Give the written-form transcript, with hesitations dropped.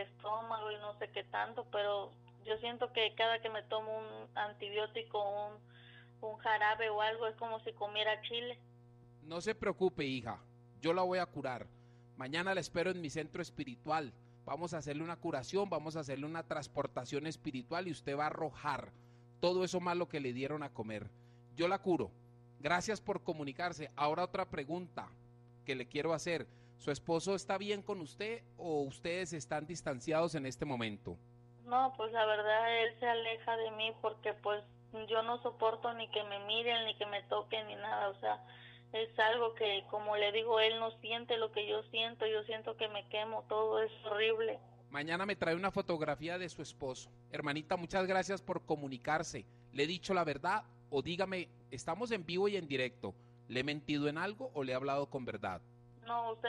estómago y no sé qué tanto, pero yo siento que cada que me tomo un antibiótico, un jarabe o algo, es como si comiera chile. No se preocupe, hija, yo la voy a curar. Mañana la espero en mi centro espiritual. Vamos a hacerle una curación, vamos a hacerle una transportación espiritual y usted va a arrojar todo eso malo que le dieron a comer. Yo la curo. Gracias por comunicarse. Ahora otra pregunta que le quiero hacer. ¿Su esposo está bien con usted o ustedes están distanciados en este momento? No, pues la verdad él se aleja de mí porque pues yo no soporto ni que me miren, ni que me toquen, ni nada, o sea, es algo que como le digo, él no siente lo que yo siento que me quemo, todo es horrible. Mañana me trae una fotografía de su esposo. Hermanita, muchas gracias por comunicarse. ¿Le he dicho la verdad? O dígame, estamos en vivo y en directo. ¿Le he mentido en algo o le he hablado con verdad? No, usted